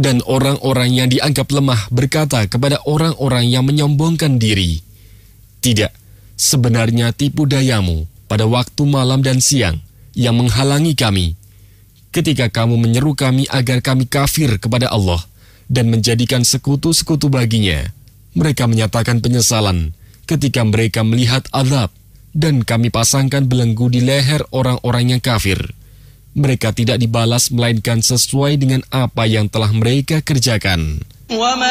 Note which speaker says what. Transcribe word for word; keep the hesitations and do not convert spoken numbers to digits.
Speaker 1: Dan orang-orang yang dianggap lemah berkata kepada orang-orang yang menyombongkan diri, "Tidak, sebenarnya tipu dayamu pada waktu malam dan siang yang menghalangi kami. Ketika kamu menyeru kami agar kami kafir kepada Allah dan menjadikan sekutu-sekutu baginya, mereka menyatakan penyesalan ketika mereka melihat azab, dan kami pasangkan belenggu di leher orang-orang yang kafir. Mereka tidak dibalas melainkan sesuai dengan apa yang telah mereka kerjakan."